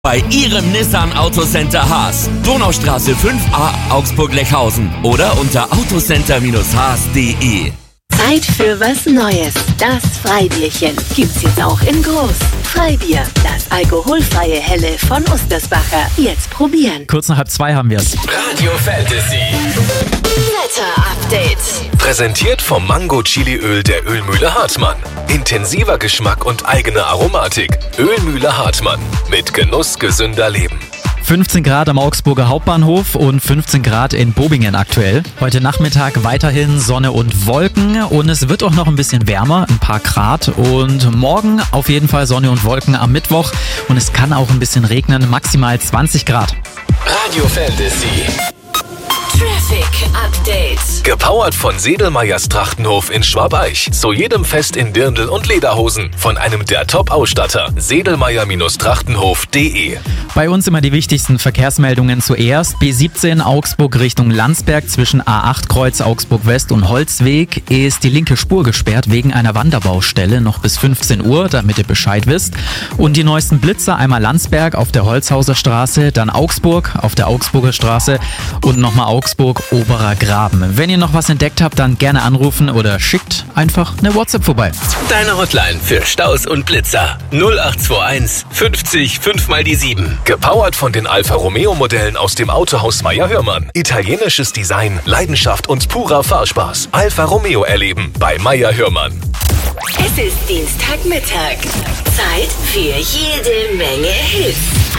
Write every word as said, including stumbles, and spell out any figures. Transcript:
Bei Ihrem Nissan Autocenter Haas. Donaustraße fünf a, Augsburg-Lechhausen. Oder unter autocenter Haas punkt de. Zeit für was Neues. Das Freibierchen gibt's jetzt auch in groß. Freibier, das alkoholfreie Helle von Ostersbacher. Jetzt probieren. Kurz nach halb zwei haben wir's. Radio Fantasy. Wetter-Update. Präsentiert vom Mango-Chili-Öl der Ölmühle Hartmann. Intensiver Geschmack und eigene Aromatik. Ölmühle Hartmann. Mit Genuss gesünder Leben. fünfzehn Grad am Augsburger Hauptbahnhof und fünfzehn Grad in Bobingen aktuell. Heute Nachmittag weiterhin Sonne und Wolken und es wird auch noch ein bisschen wärmer, ein paar Grad. Und morgen auf jeden Fall Sonne und Wolken am Mittwoch und es kann auch ein bisschen regnen, maximal zwanzig Grad. Radio Fantasy. Traffic Update. Gepowert von Sedelmeyers Trachtenhof in Schwabeich. Zu jedem Fest in Dirndl und Lederhosen. Von einem der Top-Ausstatter. Sedelmeyer Trachtenhof punkt de. Bei uns immer die wichtigsten Verkehrsmeldungen zuerst. B siebzehn Augsburg Richtung Landsberg zwischen A acht Kreuz Augsburg West und Holzweg ist die linke Spur gesperrt wegen einer Wanderbaustelle noch bis fünfzehn Uhr, damit ihr Bescheid wisst. Und die neuesten Blitzer einmal Landsberg auf der Holzhauser Straße, dann Augsburg auf der Augsburger Straße und nochmal Augsburg Oberer Graben. Wenn ihr noch was entdeckt habt, dann gerne anrufen oder schickt einfach eine WhatsApp vorbei. Deine Hotline für Staus und Blitzer. null acht zwei eins fünfzig fünf mal die sieben. Gepowert von den Alfa Romeo Modellen aus dem Autohaus Meyer Hörmann. Italienisches Design, Leidenschaft und purer Fahrspaß. Alfa Romeo erleben bei Meyer Hörmann. Es ist Dienstagmittag. Zeit für jede Menge Hits.